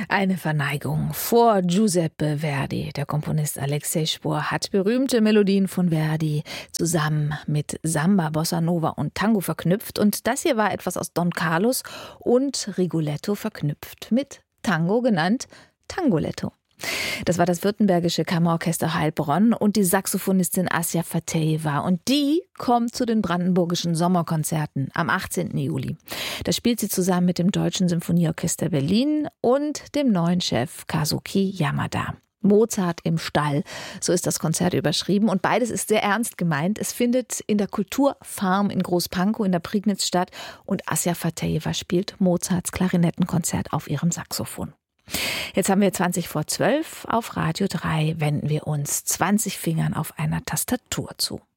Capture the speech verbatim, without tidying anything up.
Eine Verneigung vor Giuseppe Verdi. Der Komponist Alexei Spohr hat berühmte Melodien von Verdi zusammen mit Samba, Bossa Nova und Tango verknüpft. Und das hier war etwas aus Don Carlos und Rigoletto verknüpft mit Tango, genannt Tangoletto. Das war das württembergische Kammerorchester Heilbronn und die Saxophonistin Asja Fatejeva. Und die kommt zu den brandenburgischen Sommerkonzerten am achtzehnten Juli. Da spielt sie zusammen mit dem Deutschen Symphonieorchester Berlin und dem neuen Chef Kazuki Yamada. Mozart im Stall, so ist das Konzert überschrieben. Und beides ist sehr ernst gemeint. Es findet in der Kulturfarm in Großpankow in der Prignitz statt. Und Asja Fatejeva spielt Mozarts Klarinettenkonzert auf ihrem Saxophon. Jetzt haben wir zwanzig vor zwölf. Auf Radio drei wenden wir uns zwanzig Fingern auf einer Tastatur zu.